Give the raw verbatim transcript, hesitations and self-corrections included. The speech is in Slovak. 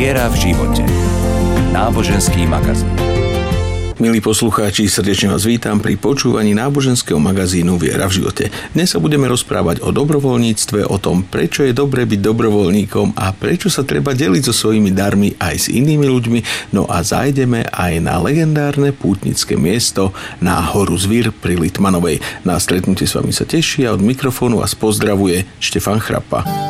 Viera v živote. Náboženský magazín. Milí poslucháči, srdečne vás vítam pri počúvaní náboženského magazínu Viera v živote. Dnes sa budeme rozprávať o dobrovoľníctve, o tom, prečo je dobré byť dobrovoľníkom a prečo sa treba deliť so svojimi darmi aj s inými ľuďmi. No a zájdeme aj na legendárne pútnické miesto, na horu Zvír pri Litmanovej. Na stretnutie s vami sa teší a od mikrofónu vás pozdravuje Štefan Chrapa.